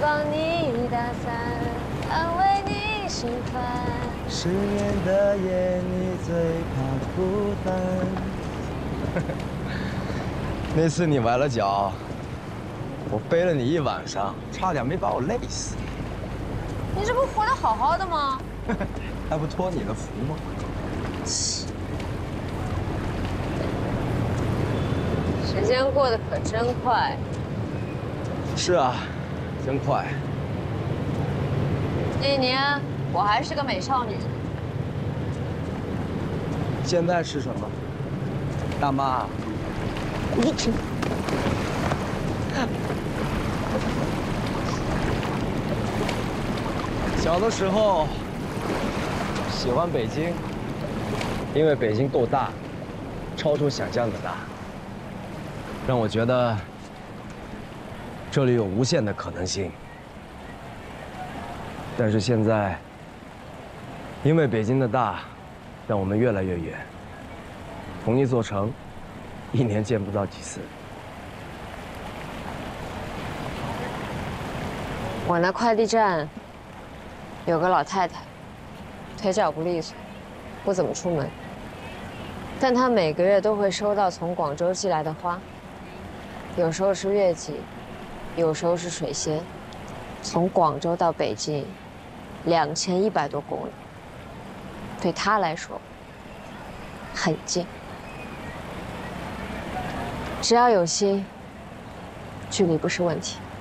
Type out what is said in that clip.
帮你打伞，安慰你心烦。 失眠的夜，你最怕孤单。那次你崴了脚，我背了你一晚上，差点没把我累死。 你这不活得好好的吗？ 还不托你的福吗？ 时间过得可真快。 是啊，真快。 那年我还是个美少女。 现在是什么？大妈。小的时候喜欢北京，因为北京够大，超出想象的大，让我觉得这里有无限的可能性。但是现在，因为北京的大，让我们越来越远。同一座城，一年见不到几次。 我那快递站有个老太太，腿脚不利索，不怎么出门，但她每个月都会收到从广州寄来的花，有时候是月季，有时候是水仙，从广州到北京，2100多公里，对她来说很近。只要有心，距离不是问题。